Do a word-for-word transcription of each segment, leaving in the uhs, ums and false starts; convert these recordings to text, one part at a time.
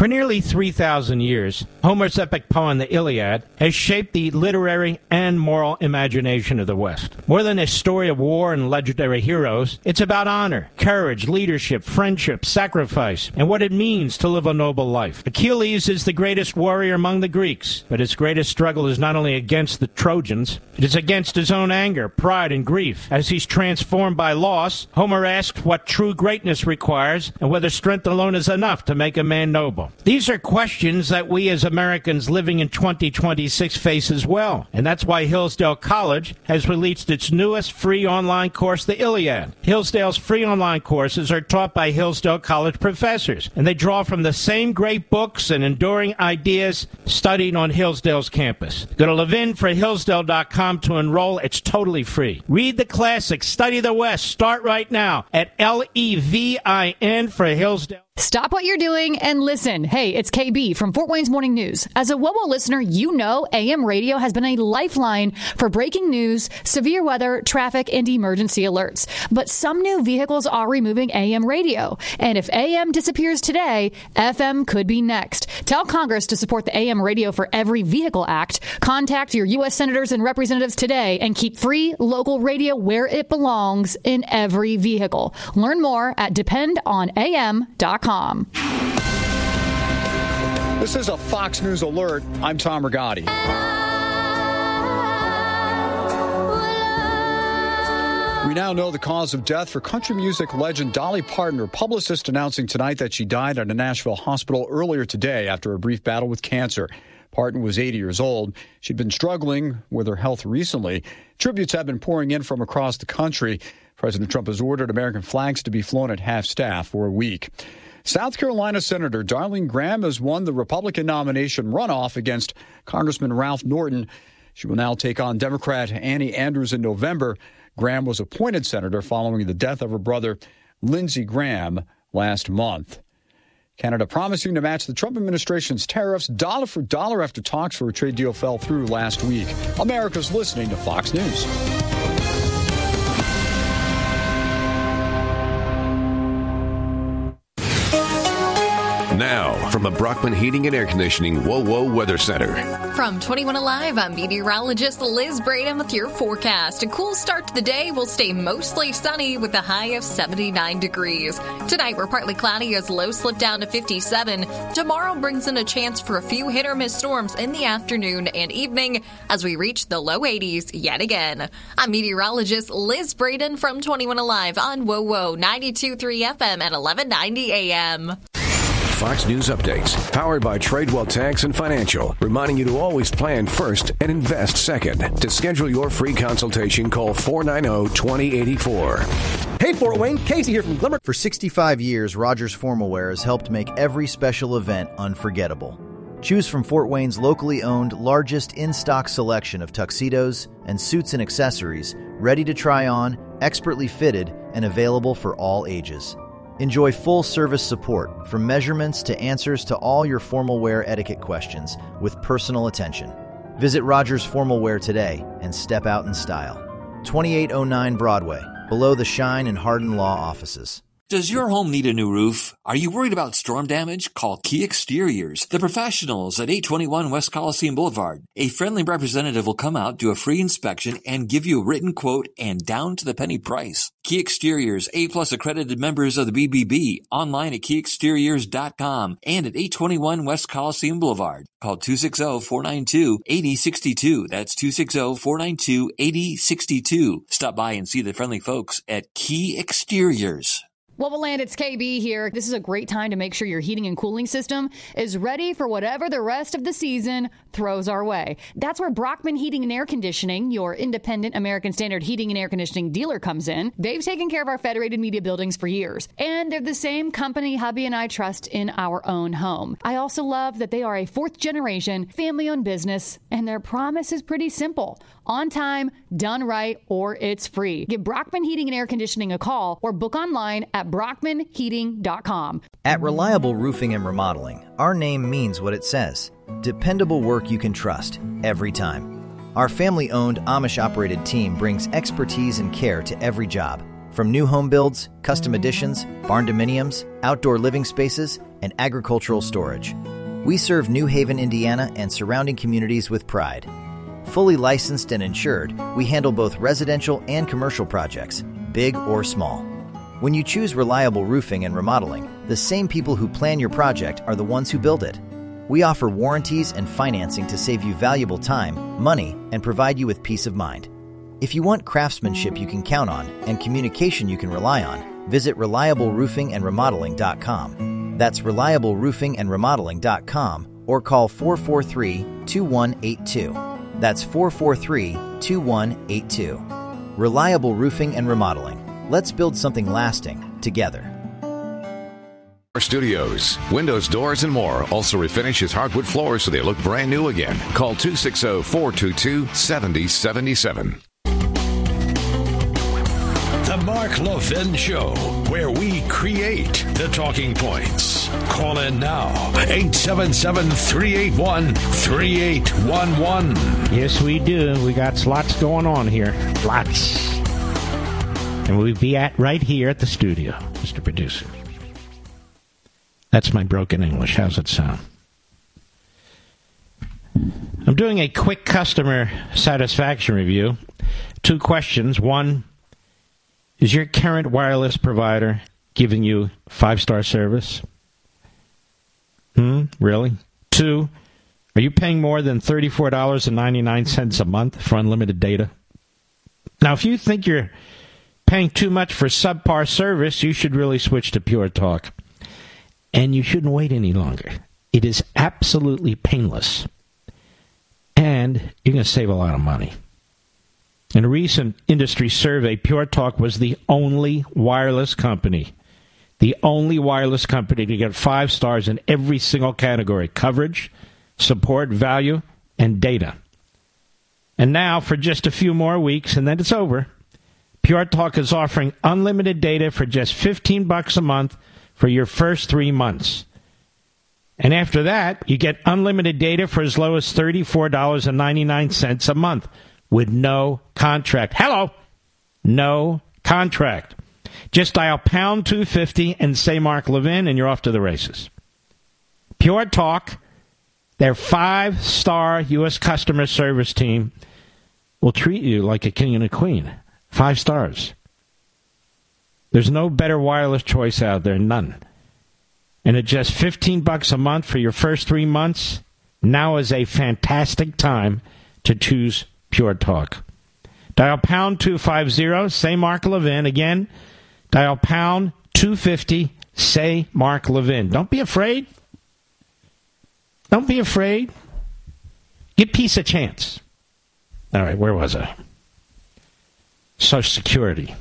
For nearly three thousand years, Homer's epic poem, the Iliad, has shaped the literary and moral imagination of the West. More than a story of war and legendary heroes, it's about honor, courage, leadership, friendship, sacrifice, and what it means to live a noble life. Achilles is the greatest warrior among the Greeks, but his greatest struggle is not only against the Trojans, it is against his own anger, pride, and grief. As he's transformed by loss, Homer asks what true greatness requires and whether strength alone is enough to make a man noble. These are questions that we as Americans living in twenty twenty-six face as well, and that's why Hillsdale College has released its newest free online course, the Iliad. Hillsdale's free online courses are taught by Hillsdale College professors, and they draw from the same great books and enduring ideas studied on Hillsdale's campus. Go to levin for hillsdale dot com to enroll. It's totally free. Read the classics, study the West. Start right now at L E V I N for Hillsdale. Stop what you're doing and listen. Hey, it's K B from Fort Wayne's Morning News. As a W O W listener, you know A M radio has been a lifeline for breaking news, severe weather, traffic, and emergency alerts. But some new vehicles are removing A M radio. And if A M disappears today, F M could be next. Tell Congress to support the A M Radio for Every Vehicle Act. Contact your U S senators and representatives today and keep free local radio where it belongs in every vehicle. Learn more at depend on A M dot com. This is a Fox News alert. I'm Tom Rigotti. We now know the cause of death for country music legend Dolly Parton. Her publicist announcing tonight that she died at a Nashville hospital earlier today after a brief battle with cancer. Parton was eighty years old. She'd been struggling with her health recently. Tributes have been pouring in from across the country. President Trump has ordered American flags to be flown at half-staff for a week. South Carolina Senator Darlene Graham has won the Republican nomination runoff against Congressman Ralph Norton. She will now take on Democrat Annie Andrews in November. Graham was appointed senator following the death of her brother, Lindsey Graham, last month. Canada promising to match the Trump administration's tariffs dollar for dollar after talks for a trade deal fell through last week. America's listening to Fox News. Now, from the Brockman Heating and Air Conditioning Whoa Whoa Weather Center. From twenty-one Alive, I'm meteorologist Liz Braden with your forecast. A cool start to the day will stay mostly sunny with a high of seventy-nine degrees. Tonight, we're partly cloudy as lows slip down to fifty-seven. Tomorrow brings in a chance for a few hit-or-miss storms in the afternoon and evening as we reach the low eighties yet again. I'm meteorologist Liz Braden from twenty-one Alive on Whoa Whoa ninety-two point three F M at eleven ninety A M. Fox News updates, powered by Tradewell Tax and Financial, reminding you to always plan first and invest second. To schedule your free consultation, call four nine zero, two zero eight four. Hey, Fort Wayne, Casey here from Glimmer. For sixty-five years, Rogers Formal Wear has helped make every special event unforgettable. Choose from Fort Wayne's locally owned, largest in-stock selection of tuxedos and suits and accessories, ready to try on, expertly fitted, and available for all ages. Enjoy full service support, from measurements to answers to all your formal wear etiquette questions with personal attention. Visit Rogers Formal Wear today and step out in style. twenty-eight oh nine Broadway, below the Shine and Hardin Law offices. Does your home need a new roof? Are you worried about storm damage? Call Key Exteriors, the professionals at eight twenty-one West Coliseum Boulevard. A friendly representative will come out, do a free inspection, and give you a written quote and down-to-the-penny price. Key Exteriors, A-plus accredited members of the B B B, online at key exteriors dot com and at eight twenty-one West Coliseum Boulevard. Call two six zero, four nine two, eight zero six two. That's two six zero, four nine two, eight zero six two. Stop by and see the friendly folks at Key Exteriors. Wobbleland, it's K B here. This is a great time to make sure your heating and cooling system is ready for whatever the rest of the season throws our way. That's where Brockman Heating and Air Conditioning, your independent American Standard heating and air conditioning dealer, comes in. They've taken care of our Federated Media buildings for years, and they're the same company hubby and I trust in our own home. I also love that they are a fourth-generation, family-owned business, and their promise is pretty simple. On time, done right, or it's free. Give Brockman Heating and Air Conditioning a call or book online at brockman heating dot com. At Reliable Roofing and Remodeling, our name means what it says. Dependable work you can trust every time. Our family-owned, Amish-operated team brings expertise and care to every job. From new home builds, custom additions, barn dominiums, outdoor living spaces, and agricultural storage. We serve New Haven, Indiana, and surrounding communities with pride. Fully licensed and insured, we handle both residential and commercial projects, big or small. When you choose Reliable Roofing and Remodeling, the same people who plan your project are the ones who build it. We offer warranties and financing to save you valuable time, money, and provide you with peace of mind. If you want craftsmanship you can count on and communication you can rely on, visit reliable roofing and remodeling dot com. That's reliable roofing and remodeling dot com or call four four three, two one eight two. That's four four three, two one eight two. Reliable Roofing and Remodeling. Let's build something lasting together. Our studios, windows, doors, and more. Also refinishes hardwood floors so they look brand new again. Call two six zero, four two two, seven zero seven seven. The Mark Levin Show, where we create the talking points. Call in now, eight seven seven, three eight one, three eight one one. Yes, we do. We got lots going on here. Lots. And we'll be at right here at the studio, Mister Producer. That's my broken English. How's it sound? I'm doing a quick customer satisfaction review. Two questions. One, is your current wireless provider giving you five-star service? Hmm, really? Two, are you paying more than thirty-four dollars and ninety-nine cents a month for unlimited data? Now, if you think you're paying too much for subpar service, you should really switch to Pure Talk. And you shouldn't wait any longer. It is absolutely painless. And you're going to save a lot of money. In a recent industry survey, Pure Talk was the only wireless company, the only wireless company to get five stars in every single category: coverage, support, value, and data. And now, for just a few more weeks, and then it's over, Pure Talk is offering unlimited data for just fifteen bucks a month for your first three months. And after that, you get unlimited data for as low as thirty-four dollars and ninety-nine cents a month. With no contract. Hello! No contract. Just dial pound two fifty and say Mark Levin, and you're off to the races. Pure Talk, their five-star U S customer service team, will treat you like a king and a queen. Five stars. There's no better wireless choice out there. None. And at just fifteen bucks a month for your first three months, now is a fantastic time to choose Pure Talk. Dial pound two fifty, say Mark Levin. Again, dial pound two fifty, say Mark Levin. Don't be afraid. Don't be afraid. Give peace a chance. All right, where was I? Social Security.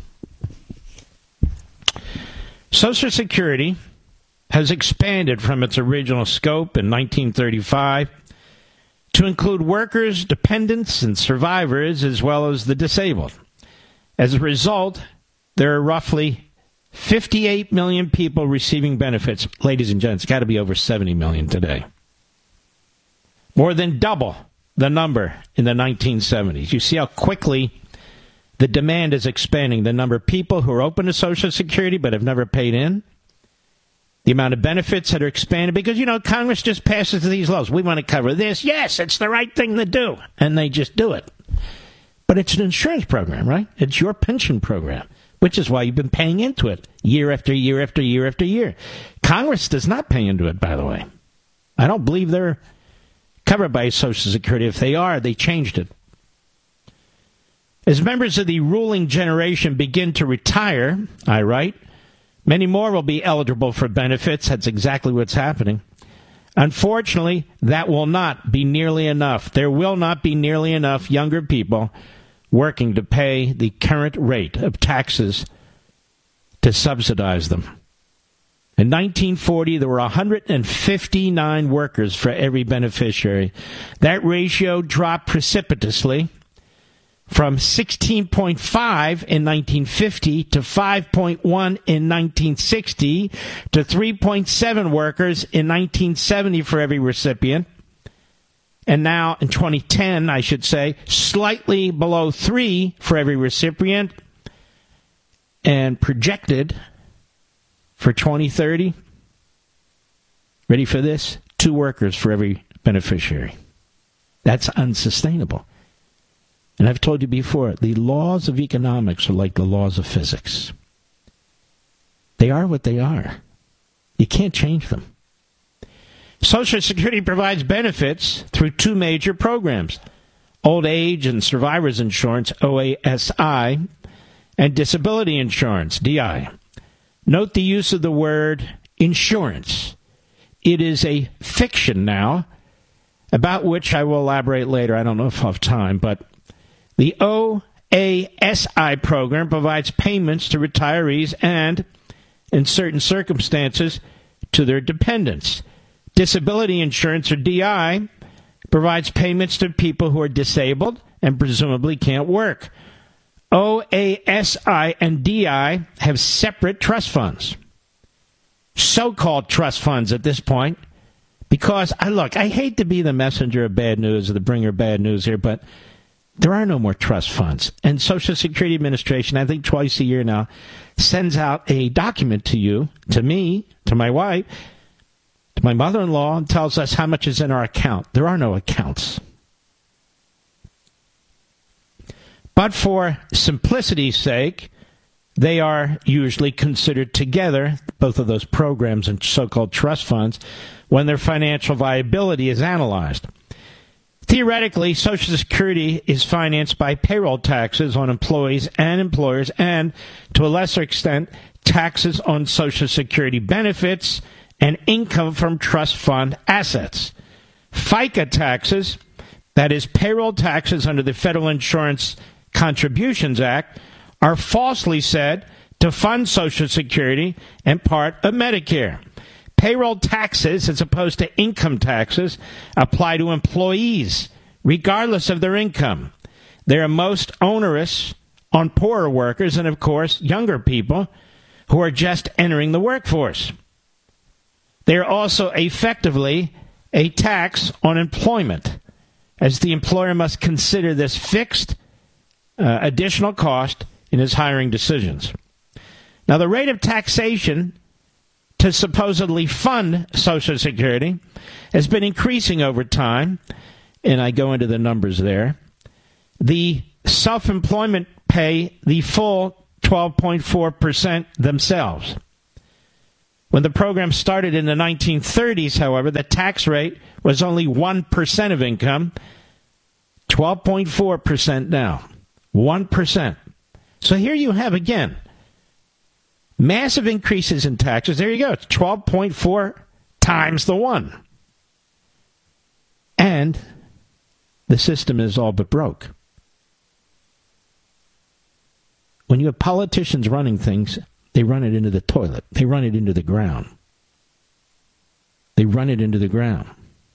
Social Security has expanded from its original scope in nineteen thirty-five to include workers, dependents, and survivors, as well as the disabled. As a result, there are roughly fifty-eight million people receiving benefits. Ladies and gents, it's got to be over seventy million today. More than double the number in the nineteen seventies. You see how quickly the demand is expanding. The number of people who are open to Social Security but have never paid in. The amount of benefits that are expanded because, you know, Congress just passes these laws. We want to cover this. Yes, it's the right thing to do. And they just do it. But it's an insurance program, right? It's your pension program, which is why you've been paying into it year after year after year after year. Congress does not pay into it, by the way. I don't believe they're covered by Social Security. If they are, they changed it. As members of the ruling generation begin to retire, I write, many more will be eligible for benefits. That's exactly what's happening. Unfortunately, that will not be nearly enough. There will not be nearly enough younger people working to pay the current rate of taxes to subsidize them. In nineteen forty, there were one hundred fifty-nine workers for every beneficiary. That ratio dropped precipitously from sixteen point five in nineteen fifty to five point one in nineteen sixty to three point seven workers in nineteen seventy for every recipient. And now in twenty ten, I should say, slightly below three for every recipient. and projected for twenty thirty, ready for this? Two workers for every beneficiary. That's unsustainable. And I've told you before, the laws of economics are like the laws of physics. They are what they are. You can't change them. Social Security provides benefits through two major programs, Old Age and Survivors Insurance, O A S I, and Disability Insurance, D I. Note the use of the word insurance. It is a fiction now, about which I will elaborate later. I don't know if I'll have time, but the O A S I program provides payments to retirees and, in certain circumstances, to their dependents. Disability insurance, or D I, provides payments to people who are disabled and presumably can't work. O A S I and D I have separate trust funds. So-called trust funds at this point, because, I look, I hate to be the messenger of bad news or the bringer of bad news here, but there are no more trust funds. And Social Security Administration, I think twice a year now, sends out a document to you, to me, to my wife, to my mother-in-law, and tells us how much is in our account. There are no accounts. But for simplicity's sake, they are usually considered together, both of those programs and so-called trust funds, when their financial viability is analyzed. Theoretically, Social Security is financed by payroll taxes on employees and employers and, to a lesser extent, taxes on Social Security benefits and income from trust fund assets. FICA taxes, that is payroll taxes under the Federal Insurance Contributions Act, are falsely said to fund Social Security and part of Medicare. Payroll taxes, as opposed to income taxes, apply to employees, regardless of their income. They are most onerous on poorer workers and, of course, younger people who are just entering the workforce. They are also effectively a tax on employment, as the employer must consider this fixed uh, additional cost in his hiring decisions. Now, the rate of taxation to supposedly fund Social Security has been increasing over time, and I go into the numbers there. The self-employment pay the full twelve point four percent themselves. When the program started in the nineteen thirties, however, the tax rate was only one percent of income, twelve point four percent now, one percent. So here you have, again, massive increases in taxes. There you go. It's twelve point four times the one. And the system is all but broke. When you have politicians running things, they run it into the toilet. They run it into the ground. They run it into the ground.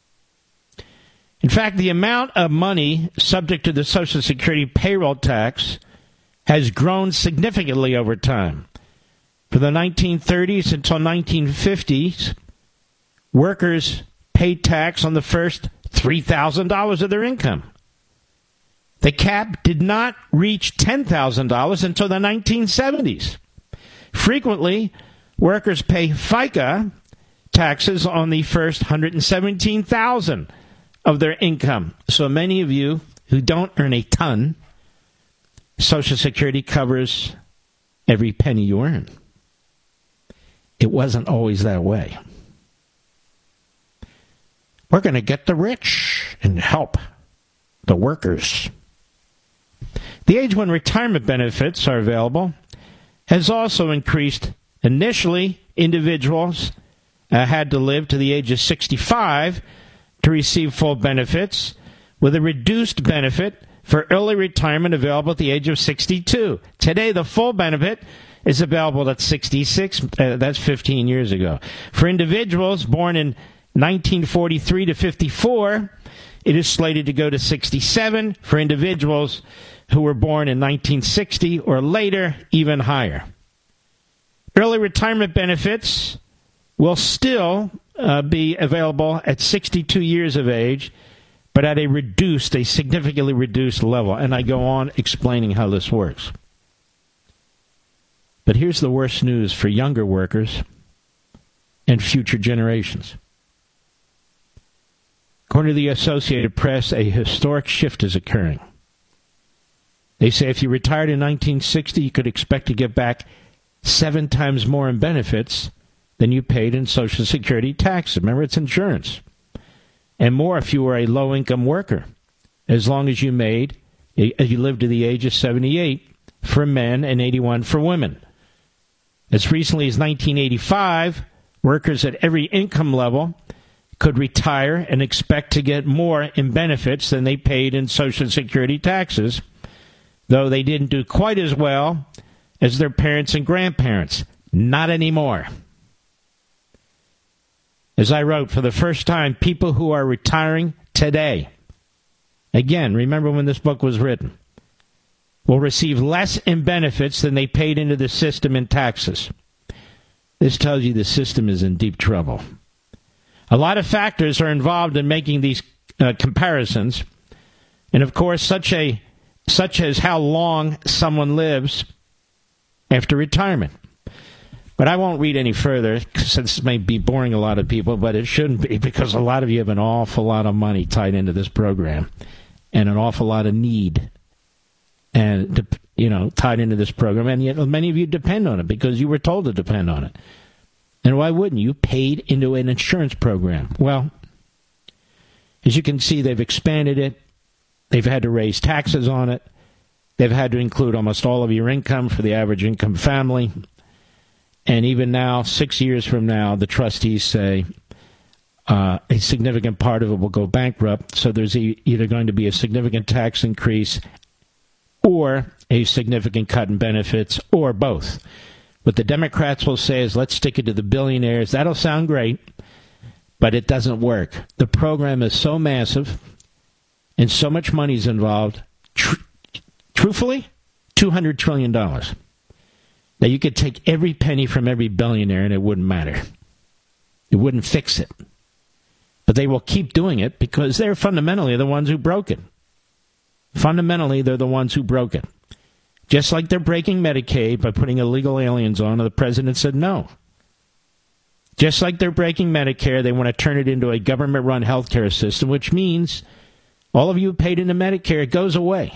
In fact, the amount of money subject to the Social Security payroll tax has grown significantly over time. For the nineteen thirties until nineteen fifties, workers paid tax on the first three thousand dollars of their income. The cap did not reach ten thousand dollars until the nineteen seventies. Frequently, workers pay FICA taxes on the first one hundred seventeen thousand dollars of their income. So many of you who don't earn a ton, Social Security covers every penny you earn. It wasn't always that way. We're going to get the rich and help the workers. The age when retirement benefits are available has also increased. Initially, individuals uh, had to live to the age of sixty-five to receive full benefits, with a reduced benefit for early retirement available at the age of sixty-two. Today, the full benefit is available at sixty-six. Uh, that's fifteen years ago. For individuals born in nineteen forty-three to fifty-four, it is slated to go to sixty-seven. For individuals who were born in nineteen sixty or later, even higher. Early retirement benefits will still uh, be available at sixty-two years of age, but at a reduced, a significantly reduced level. And I go on explaining how this works. But here's the worst news for younger workers and future generations. According to the Associated Press, a historic shift is occurring. They say if you retired in nineteen sixty, you could expect to get back seven times more in benefits than you paid in Social Security taxes. Remember, it's insurance. And more if you were a low-income worker, as long as you made, you lived to the age of seventy-eight for men and eighty-one for women. As recently as nineteen eighty-five, workers at every income level could retire and expect to get more in benefits than they paid in Social Security taxes, though they didn't do quite as well as their parents and grandparents. Not anymore. As I wrote, for the first time, people who are retiring today, again, remember when this book was written, will receive less in benefits than they paid into the system in taxes. This tells you the system is in deep trouble. A lot of factors are involved in making these uh, comparisons, and of course, such a such as how long someone lives after retirement. But I won't read any further, because this may be boring a lot of people, but it shouldn't be, because a lot of you have an awful lot of money tied into this program, and an awful lot of need, and you know, tied into this program, and yet many of you depend on it because you were told to depend on it. And why wouldn't you? Paid into an insurance program. Well, as you can see, they've expanded it. They've had to raise taxes on it. They've had to include almost all of your income for the average income family. And even now, six years from now, the trustees say uh, a significant part of it will go bankrupt. So there's e- either going to be a significant tax increase or a significant cut in benefits, or both. What the Democrats will say is, let's stick it to the billionaires. That'll sound great, but it doesn't work. The program is so massive and so much money is involved. Tr- truthfully, two hundred trillion dollars. Now, you could take every penny from every billionaire and it wouldn't matter. It wouldn't fix it. But they will keep doing it because they're fundamentally the ones who broke it. Fundamentally, they're the ones who broke it. Just like they're breaking Medicaid by putting illegal aliens on, and the president said no. Just like they're breaking Medicare, they want to turn it into a government-run health care system, which means all of you who paid into Medicare, it goes away.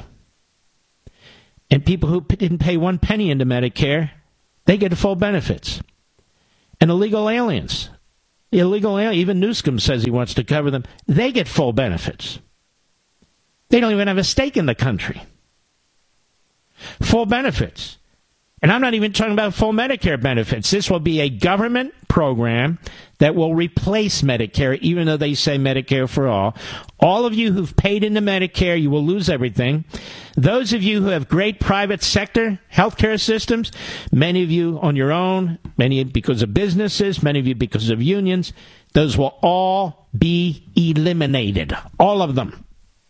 And people who didn't pay one penny into Medicare, they get full benefits. And illegal aliens, illegal aliens, even Newsom says he wants to cover them, they get full benefits. They don't even have a stake in the country. Full benefits. And I'm not even talking about full Medicare benefits. This will be a government program that will replace Medicare, even though they say Medicare for all. All of you who've paid into Medicare, you will lose everything. Those of you who have great private sector healthcare systems, many of you on your own, many because of businesses, many of you because of unions, those will all be eliminated. All of them.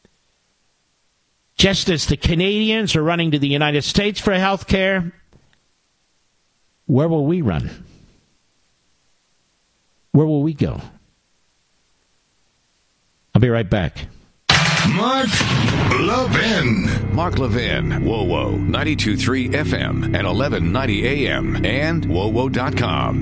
Just as the Canadians are running to the United States for health care, where will we run? Where will we go? I'll be right back. Mark Levin. Mark Levin, Whoa Whoa, ninety-two point three F M and eleven ninety A M and whoa whoa dot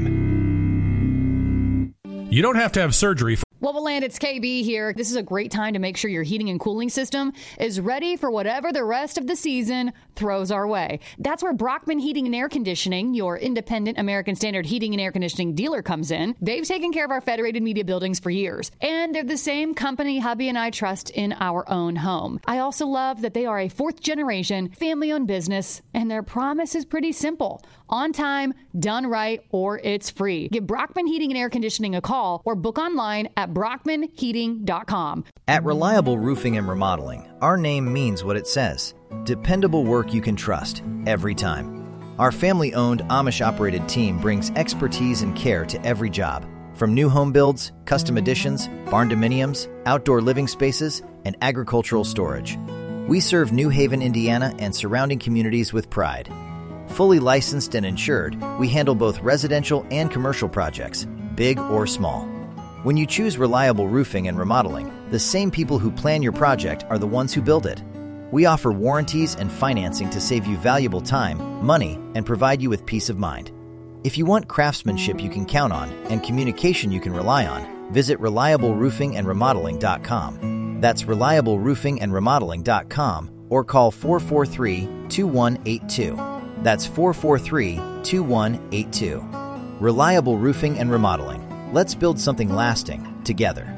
com. You don't have to have surgery for Woboland, it's K B here. This is a great time to make sure your heating and cooling system is ready for whatever the rest of the season throws our way. That's where Brockman Heating and Air Conditioning, your independent American Standard heating and air conditioning dealer, comes in. They've taken care of our Federated Media buildings for years, and they're the same company hubby and I trust in our own home. I also love that they are a fourth-generation, family-owned business, and their promise is pretty simple. On time, done right, or it's free. Give Brockman Heating and Air Conditioning a call or book online at brockman heating dot com. At Reliable Roofing and Remodeling, our name means what it says. Dependable work you can trust, every time. Our family-owned, Amish-operated team brings expertise and care to every job. From new home builds, custom additions, barn dominiums, outdoor living spaces, and agricultural storage. We serve New Haven, Indiana, and surrounding communities with pride. Fully licensed and insured, we handle both residential and commercial projects, big or small. When you choose Reliable Roofing and Remodeling, the same people who plan your project are the ones who build it. We offer warranties and financing to save you valuable time, money, and provide you with peace of mind. If you want craftsmanship you can count on and communication you can rely on, visit reliable roofing and remodeling dot com. That's reliable roofing and remodeling dot com or call four four three, two one eight two. That's four four three, two one eight two. Reliable Roofing and Remodeling. Let's build something lasting together.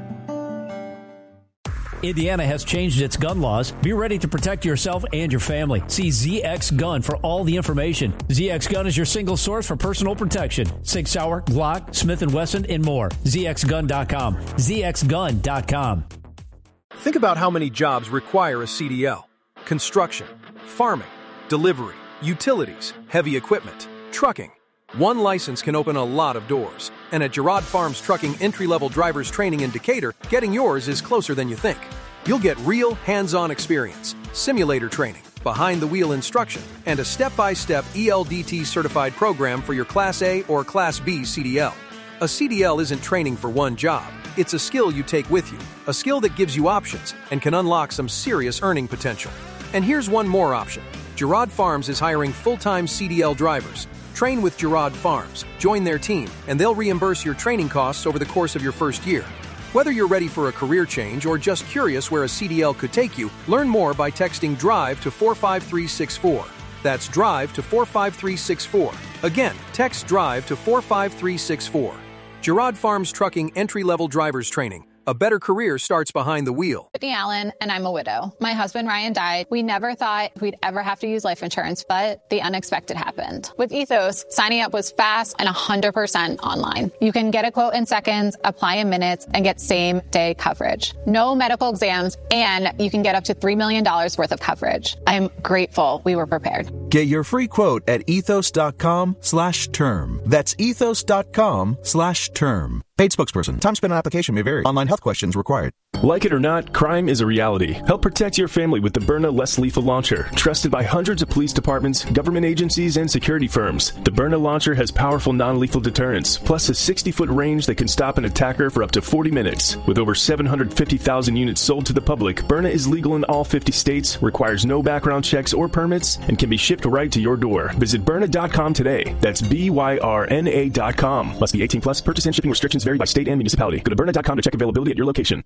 Indiana has changed its gun laws. Be ready to protect yourself and your family. See Z X Gun for all the information. Z X Gun is your single source for personal protection. Sig Sauer, Glock, Smith and Wesson, and more. Z X gun dot com. Z X gun dot com. Think about how many jobs require a C D L. Construction, farming, delivery, utilities, heavy equipment, trucking. One license can open a lot of doors. And at Girard Farms Trucking Entry-Level Drivers Training in Decatur, getting yours is closer than you think. You'll get real hands-on experience, simulator training, behind-the-wheel instruction, and a step-by-step E L D T certified program for your Class A or Class B C D L. A C D L isn't training for one job. It's a skill you take with you, a skill that gives you options and can unlock some serious earning potential. And here's one more option. Girard Farms is hiring full-time C D L drivers. Train with Girard Farms, join their team, and they'll reimburse your training costs over the course of your first year. Whether you're ready for a career change or just curious where a C D L could take you, learn more by texting DRIVE to four five three six four. That's DRIVE to four five three six four. Again, text DRIVE to four five three six four. Girard Farms Trucking Entry-Level Drivers Training. A better career starts behind the wheel. Whitney Allen, and I'm a widow. My husband Ryan died. We never thought we'd ever have to use life insurance, but the unexpected happened. With Ethos, signing up was fast and one hundred percent online. You can get a quote in seconds, apply in minutes, and get same-day coverage. No medical exams, and you can get up to three million dollars worth of coverage. I'm grateful we were prepared. Get your free quote at ethos.com slash term. That's ethos.com slash term. Paid spokesperson. Time spent on application may vary. Online health questions required. Like it or not, crime is a reality. Help protect your family with the Byrna Less Lethal Launcher, trusted by hundreds of police departments, government agencies, and security firms. The Byrna launcher has powerful non-lethal deterrence, plus a sixty-foot range that can stop an attacker for up to forty minutes. With over seven hundred fifty thousand units sold to the public, Byrna is legal in all fifty states, requires no background checks or permits, and can be shipped right to your door. Visit Byrna dot com today. That's B Y R N A dot com. Must be eighteen plus. Purchase and shipping restrictions vary by state and municipality. Go to Byrna dot com to check availability at your location.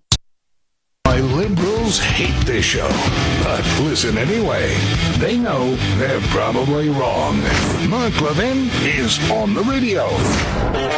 My liberals hate this show, but listen anyway. They know they're probably wrong. Mark Levin is on the radio.